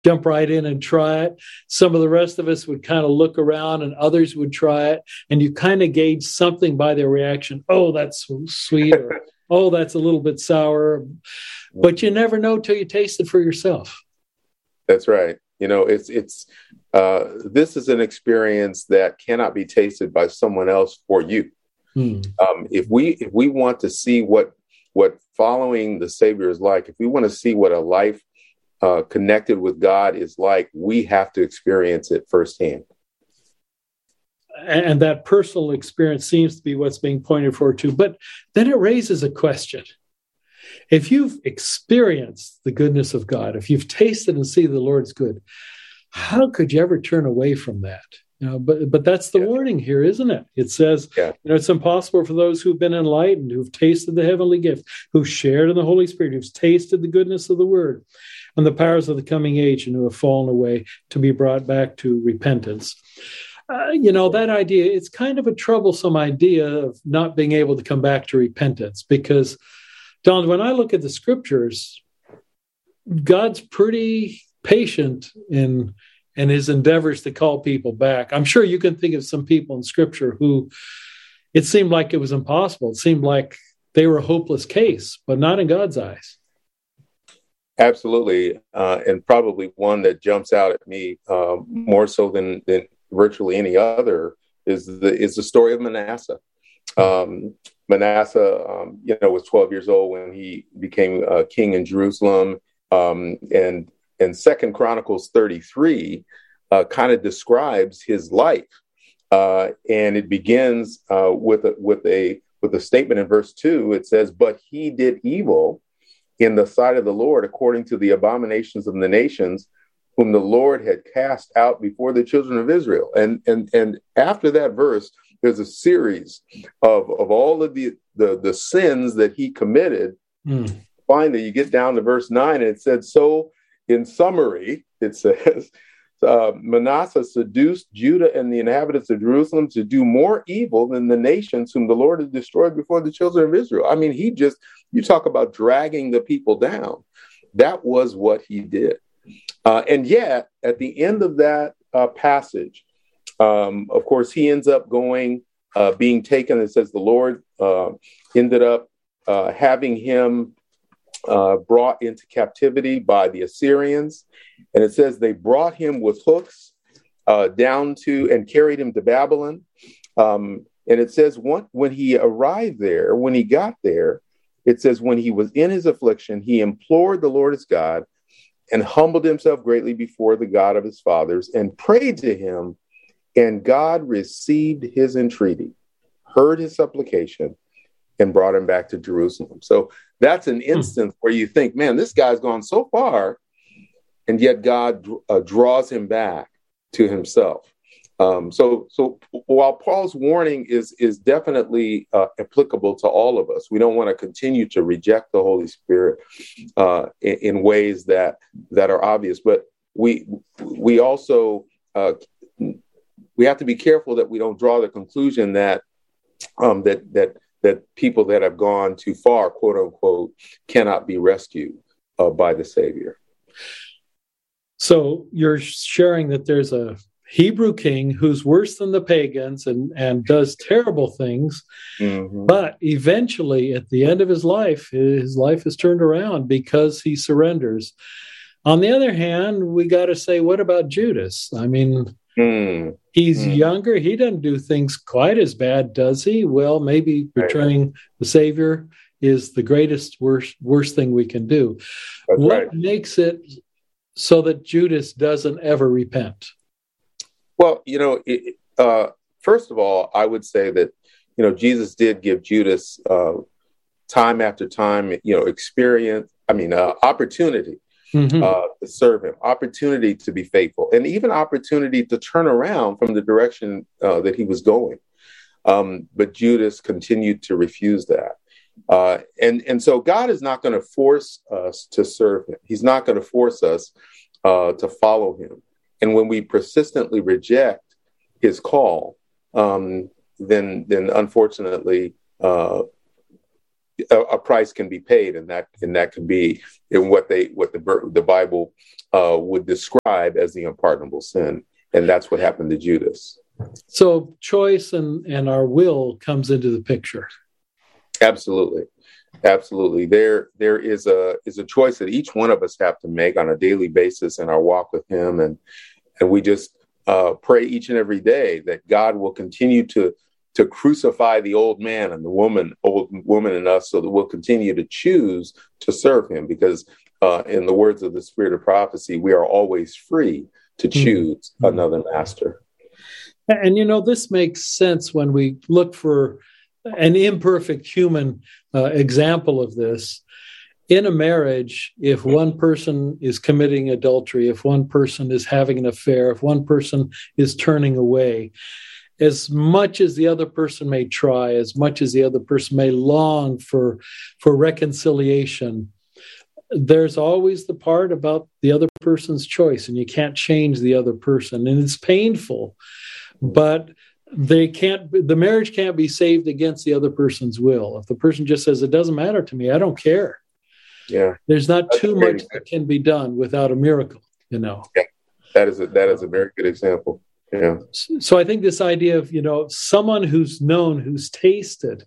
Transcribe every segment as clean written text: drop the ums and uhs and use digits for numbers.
jump right in and try it. Some of the rest of us would kind of look around and others would try it. And you kind of gauge something by their reaction. Oh, that's sweet. Or, oh, that's a little bit sour. But you never know till you taste it for yourself. That's right. This is an experience that cannot be tasted by someone else for you. If we want to see what following the Savior is like, if we want to see what a life connected with God is like, we have to experience it firsthand. And that personal experience seems to be what's being pointed forward to. But then it raises a question. If you've experienced the goodness of God, if you've tasted and see the Lord's good, how could you ever turn away from that? But that's the warning here, isn't it? It says, it's impossible for those who've been enlightened, who've tasted the heavenly gift, who've shared in the Holy Spirit, who've tasted the goodness of the word and the powers of the coming age, and who have fallen away, to be brought back to repentance. That idea, it's kind of a troublesome idea of not being able to come back to repentance, because, Don, when I look at the scriptures, God's pretty patient in his endeavors to call people back. I'm sure you can think of some people in scripture who it seemed like it was impossible. It seemed like they were a hopeless case, but not in God's eyes. Absolutely. And probably one that jumps out at me more so than virtually any other is the story of Manasseh. Manasseh, was 12 years old when he became king in Jerusalem. And 2 Chronicles 33 kind of describes his life. And it begins with a statement in verse 2. It says, "But he did evil in the sight of the Lord, according to the abominations of the nations, whom the Lord had cast out before the children of Israel." And after that verse, there's a series of all of the sins that he committed. Finally, you get down to verse 9, and it said, so in summary, it says, Manasseh seduced Judah and the inhabitants of Jerusalem to do more evil than the nations whom the Lord had destroyed before the children of Israel. I mean, you talk about dragging the people down. That was what he did. And yet, at the end of that passage, of course, he ends up being taken. It says the Lord ended up having him brought into captivity by the Assyrians. And it says they brought him with hooks down to and carried him to Babylon. And it says when he arrived there, when he got there, it says when he was in his affliction, he implored the Lord his God and humbled himself greatly before the God of his fathers and prayed to him. And God received his entreaty, heard his supplication, and brought him back to Jerusalem. So that's an instance where you think, man, this guy's gone so far, and yet God draws him back to himself. So while Paul's warning is definitely applicable to all of us, we don't want to continue to reject the Holy Spirit in ways that are obvious. But we also we have to be careful that we don't draw the conclusion that that people that have gone too far, quote unquote, cannot be rescued by the Savior. So you're sharing that there's a Hebrew king who's worse than the pagans and does terrible things, but eventually at the end of his life is turned around because he surrenders. On the other hand, we got to say, what about Judas? I mean, he's younger. He doesn't do things quite as bad, does he? Well, maybe betraying the Savior is the worst thing we can do. What makes it so that Judas doesn't ever repent? Well, first of all, I would say that, Jesus did give Judas time after time, opportunity to serve him, opportunity to be faithful, and even opportunity to turn around from the direction that he was going. But Judas continued to refuse that. And so God is not going to force us to serve him. He's not going to force us to follow him. And when we persistently reject his call, then unfortunately, a price can be paid, and that can be in what the Bible would describe as the unpardonable sin, and that's what happened to Judas. So choice and our will comes into the picture. Absolutely. There is a choice that each one of us have to make on a daily basis in our walk with Him, and we just pray each and every day that God will continue to crucify the old man and the old woman in us, so that we'll continue to choose to serve Him, because in the words of the Spirit of Prophecy, we are always free to choose another master. And this makes sense when we look for an imperfect human example of this. In a marriage, if one person is committing adultery, if one person is having an affair, if one person is turning away, as much as the other person may try, as much as the other person may long for reconciliation, there's always the part about the other person's choice, and you can't change the other person, and it's painful, but the marriage can't be saved against the other person's will. If the person just says, it doesn't matter to me, I don't care. Yeah. There's not too much that can be done without a miracle, Yeah. That is a very good example. Yeah. So I think this idea of, someone who's tasted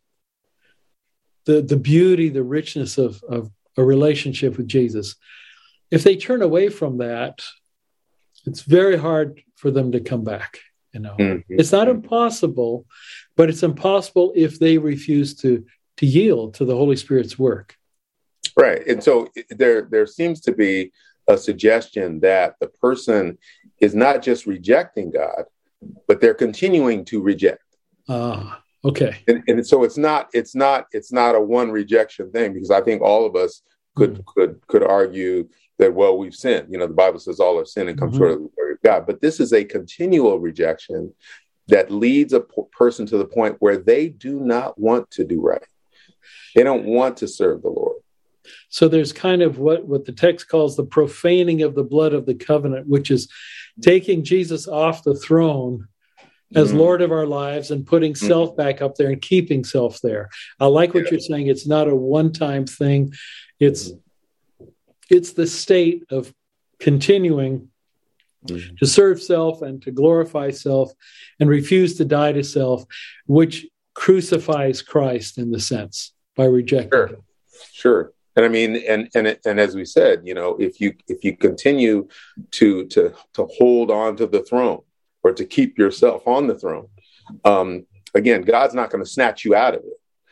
the beauty, the richness of a relationship with Jesus, if they turn away from that, it's very hard for them to come back. It's not impossible, but it's impossible if they refuse to yield to the Holy Spirit's work. Right. And so there seems to be a suggestion that the person is not just rejecting God, but they're continuing to reject. Okay. And so it's not a one rejection thing, because I think all of us could argue that, well, we've sinned. The Bible says all have sinned and come short of the glory of God. But this is a continual rejection that leads a person to the point where they do not want to do right. They don't want to serve the Lord. So there's kind of what the text calls the profaning of the blood of the covenant, which is taking Jesus off the throne as Lord of our lives and putting self back up there and keeping self there. I like what you're saying. It's not a one-time thing. It's the state of continuing to serve self and to glorify self and refuse to die to self, which crucifies Christ in the sense by rejecting him. Sure. And I mean, and as we said, if you continue to hold on to the throne, or to keep yourself on the throne, again, God's not going to snatch you out of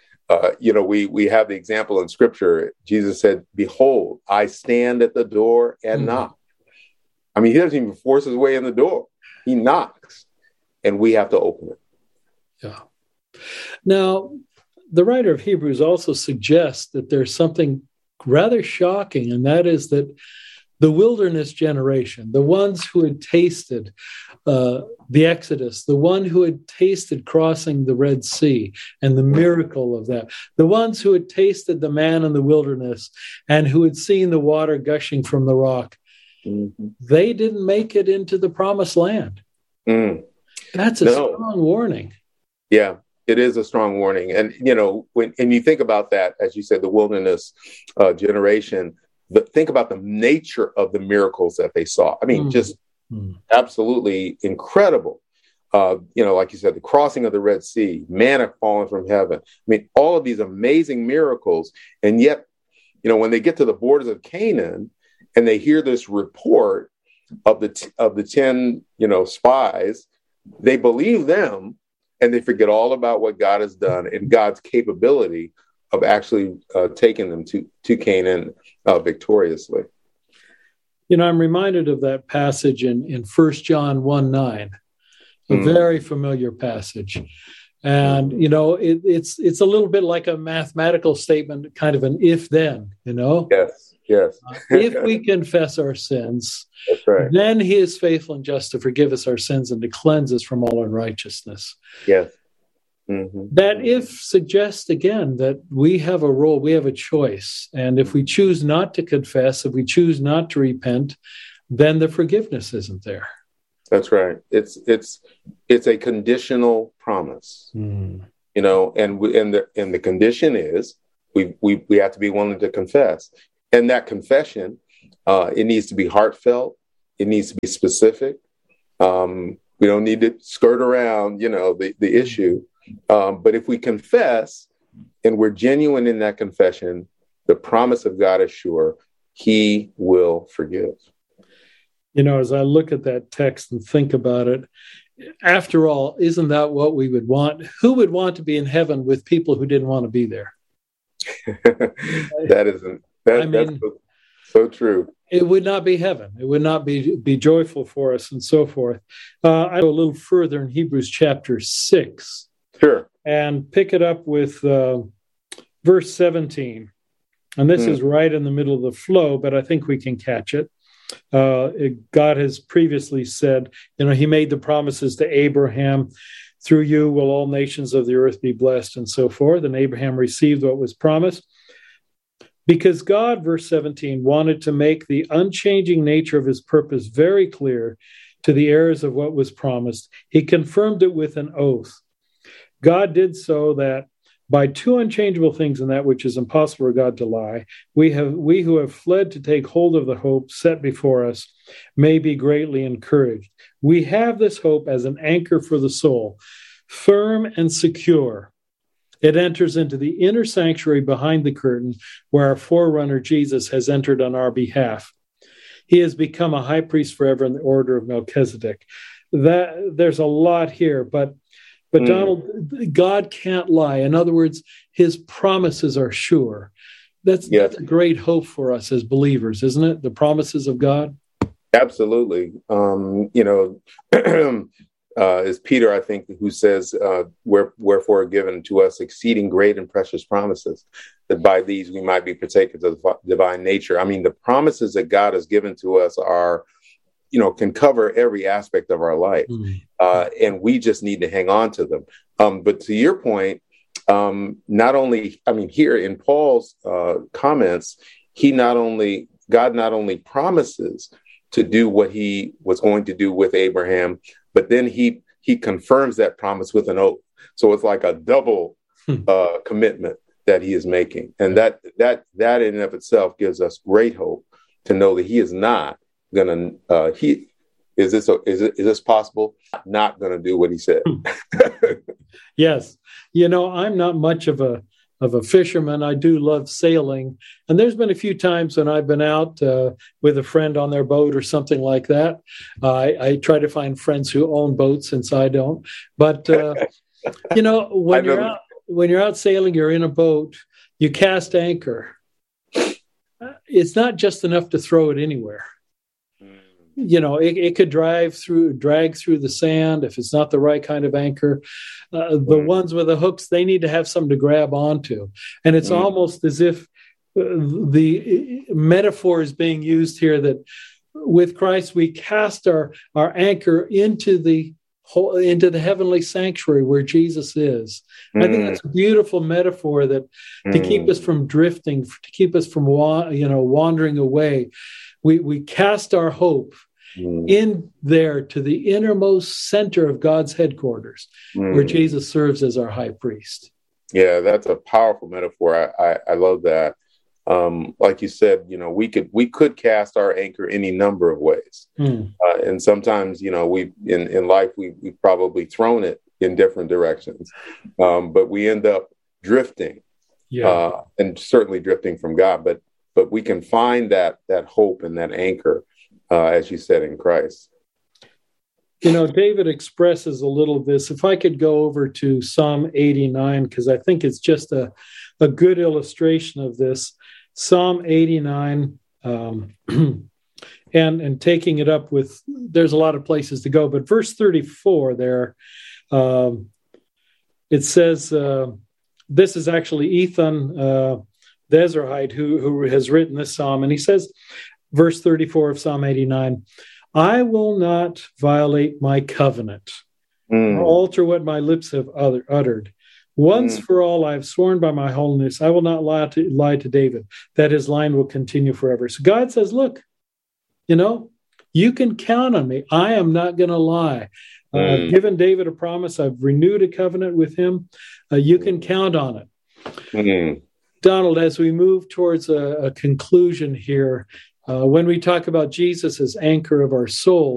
it. We have the example in Scripture. Jesus said, "Behold, I stand at the door and knock." I mean, He doesn't even force His way in the door; He knocks, and we have to open it. Yeah. Now, the writer of Hebrews also suggests that there's something rather shocking, and that is that the wilderness generation, the ones who had tasted the Exodus, the one who had tasted crossing the Red Sea and the miracle of that, the ones who had tasted the man in the wilderness and who had seen the water gushing from the rock, they didn't make it into the promised land. That's a strong warning. Yeah. It is a strong warning. And, when you think about that, as you said, the wilderness generation, think about the nature of the miracles that they saw. I mean, just absolutely incredible. Like you said, the crossing of the Red Sea, manna falling from heaven. I mean, all of these amazing miracles. And yet, when they get to the borders of Canaan and they hear this report of the 10, spies, they believe them. And they forget all about what God has done and God's capability of actually taking them to Canaan victoriously. I'm reminded of that passage in 1 John 1:9, a very familiar passage. And, it's a little bit like a mathematical statement, kind of an if-then, Yes. If we confess our sins, that's right, then He is faithful and just to forgive us our sins and to cleanse us from all unrighteousness. Yes. That if suggests again that we have a role, we have a choice. And if we choose not to confess, if we choose not to repent, then the forgiveness isn't there. That's right. It's a conditional promise, and the condition is we have to be willing to confess. And that confession, it needs to be heartfelt. It needs to be specific. We don't need to skirt around, the issue. But if we confess and we're genuine in that confession, the promise of God is sure. He will forgive. As I look at that text and think about it, after all, isn't that what we would want? Who would want to be in heaven with people who didn't want to be there? That's so true. It would not be heaven. It would not be joyful for us and so forth. I go a little further in Hebrews chapter 6. Sure. And pick it up with verse 17. And this is right in the middle of the flow, but I think we can catch it. God has previously said, he made the promises to Abraham, through you will all nations of the earth be blessed, and so forth. And Abraham received what was promised. Because God, verse 17, wanted to make the unchanging nature of his purpose very clear to the heirs of what was promised, he confirmed it with an oath. God did so that by two unchangeable things, in that which is impossible for God to lie, we who have fled to take hold of the hope set before us may be greatly encouraged. We have this hope as an anchor for the soul, firm and secure. It enters into the inner sanctuary behind the curtain, where our forerunner Jesus has entered on our behalf. He has become a high priest forever in the order of Melchizedek. There's a lot here, but Donald, God can't lie. In other words, his promises are sure. That's a great hope for us as believers, isn't it? The promises of God. Absolutely. It's Peter, I think, who says, wherefore are given to us exceeding great and precious promises, that by these we might be partakers of the divine nature. I mean, the promises that God has given to us are, can cover every aspect of our life. And we just need to hang on to them. But to your point, here in Paul's comments, God not only promises to do what he was going to do with Abraham, but then he confirms that promise with an oath. So it's like a double commitment that he is making. And that in and of itself gives us great hope to know that he is not going to, is this possible? Not going to do what he said. Yes. I'm not much of a fisherman. I do love sailing. And there's been a few times when I've been out with a friend on their boat or something like that. I try to find friends who own boats, since I don't. But, when you're out sailing, you're in a boat, you cast anchor. It's not just enough to throw it anywhere. It could drag through the sand if it's not the right kind of anchor. The ones with the hooks, they need to have something to grab onto. And it's almost as if the metaphor is being used here that with Christ, we cast our anchor into the heavenly sanctuary where Jesus is. I think that's a beautiful metaphor that to keep us from drifting, to keep us from wandering away. We cast our hope in there to the innermost center of God's headquarters, where Jesus serves as our high priest. Yeah, that's a powerful metaphor. I love that. Like you said, we could cast our anchor any number of ways, and sometimes, we in life we've probably thrown it in different directions, but we end up drifting, and certainly drifting from God. But we can find that hope and that anchor, as you said, in Christ. David expresses a little of this. If I could go over to Psalm 89, because I think it's just a good illustration of this. Psalm 89, and taking it up with, there's a lot of places to go, but verse 34 there, it says, this is actually Ethan the Ezrahite who has written this psalm, and he says, verse 34 of Psalm 89, I will not violate my covenant or alter what my lips have uttered. Once for all, I have sworn by my holiness, I will not lie to David, that his line will continue forever. So God says, look, you can count on me. I am not going to lie. I've given David a promise. I've renewed a covenant with him. You can count on it. Donald, as we move towards a conclusion here, when we talk about Jesus as anchor of our soul,